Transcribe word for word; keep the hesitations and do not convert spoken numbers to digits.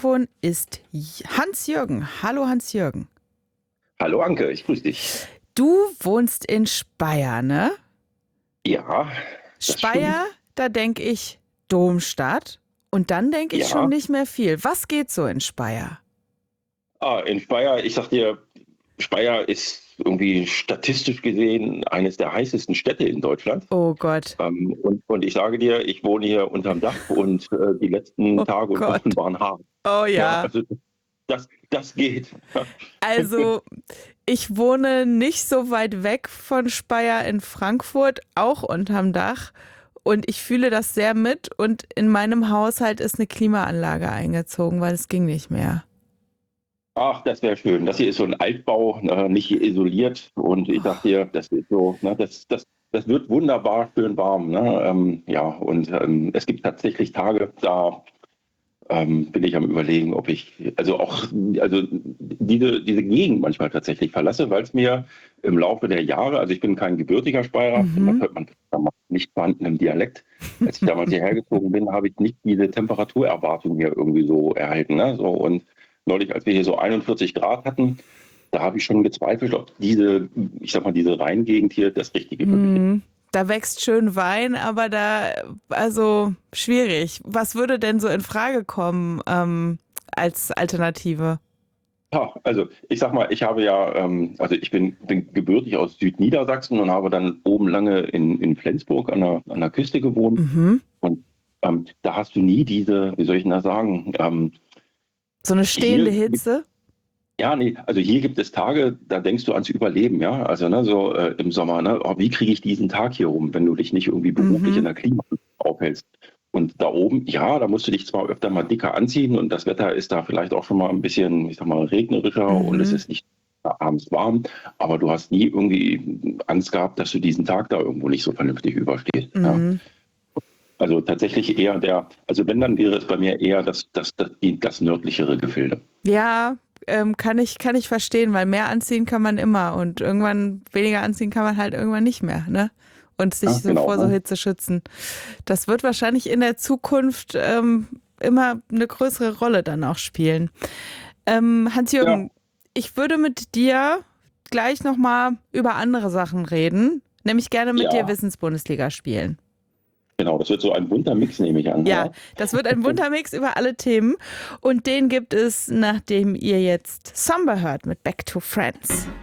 Telefon ist Hans-Jürgen. Hallo Hans-Jürgen. Hallo Anke, ich grüße dich. Du wohnst in Speyer, ne? Ja, das Speyer, stimmt. da denke ich Domstadt und dann denke ich schon Ja, nicht mehr viel. Was geht so in Speyer? ah, in Speyer, ich sag dir, Speyer ist irgendwie statistisch gesehen eines der heißesten Städte in Deutschland. Oh Gott, Ähm, und, und ich sage dir, ich wohne hier unterm Dach und äh, die letzten oh Tage und Wochen Gott, waren hart. oh Ja, ja. also das, das geht. Also ich wohne nicht so weit weg von Speyer in Frankfurt, auch unterm Dach. Und ich fühle das sehr mit. Und in meinem Haushalt ist eine Klimaanlage eingezogen, weil es ging nicht mehr. Ach, das wäre schön. Das hier ist so ein Altbau, äh, nicht hier isoliert. Und ich sag dir, das ist so, ne, das, das, das wird wunderbar schön warm. Ne? Ähm, ja, und ähm, es gibt tatsächlich Tage, da ähm, bin ich am Überlegen, ob ich also auch also diese, diese Gegend manchmal tatsächlich verlasse, weil es mir im Laufe der Jahre, also ich bin kein gebürtiger Speyerer, das Mhm. hört man nicht vorhandenen Dialekt. Als ich damals hierher gezogen bin, habe ich nicht diese Temperaturerwartung hier irgendwie so erhalten. Ne? So, und neulich, als wir hier so einundvierzig Grad hatten, da habe ich schon gezweifelt, ob diese, ich sag mal, diese Rheingegend hier das Richtige für mich ist. Mhm. Da wächst schön Wein, aber da, also schwierig. Was würde denn so in Frage kommen ähm, als Alternative? Ja, also ich sag mal, ich habe ja, ähm, also ich bin, bin gebürtig aus Südniedersachsen und habe dann oben lange in, in Flensburg an der, an der Küste gewohnt. Mhm. Und ähm, da hast du nie diese, wie soll ich denn das sagen, ähm, So eine stehende hier, Hitze? ja, nee, also hier gibt es Tage, da denkst du ans Überleben, ja. Also ne, so äh, im Sommer, ne, oh, wie kriege ich diesen Tag hier rum, wenn du dich nicht irgendwie beruflich in Mhm. der Klima aufhältst. Und da oben, ja, da musst du dich zwar öfter mal dicker anziehen und das Wetter ist da vielleicht auch schon mal ein bisschen, ich sag mal, regnerischer und es Mhm. ist nicht abends warm, aber du hast nie irgendwie Angst gehabt, dass du diesen Tag da irgendwo nicht so vernünftig überstehst. Ja. Mhm. Also tatsächlich eher der, also wenn, dann wäre es bei mir eher das, das, das, die, das nördlichere Gefilde. Ja, ähm, kann ich, kann ich verstehen, weil mehr anziehen kann man immer und irgendwann weniger anziehen kann man halt irgendwann nicht mehr, ne? Und sich Ja, so genau. vor so Ne? Hitze schützen. Das wird wahrscheinlich in der Zukunft ähm, immer eine größere Rolle dann auch spielen. Ähm, Ja, Hans-Jürgen, ich würde mit dir gleich nochmal über andere Sachen reden, nämlich gerne mit dir ja, Wissensbundesliga spielen. genau. Das wird so ein bunter Mix, nehme ich an. Ja, Ja. das wird ein bunter Mix über alle Themen und den gibt es, nachdem ihr jetzt Samba hört mit Back to Friends.